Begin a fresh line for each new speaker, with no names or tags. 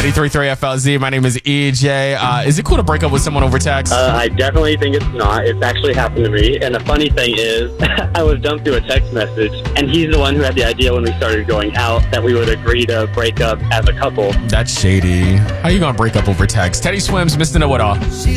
93.3 FLZ. My name is EJ. Is it cool to break up with someone over text?
I definitely think it's not. It's actually happened to me. And the funny thing is, I was dumped through a text message, and he's the one who had the idea when we started going out that we would agree to break up as a couple.
That's shady. How you gonna break up over text? Teddy Swims, Mr. Know It All.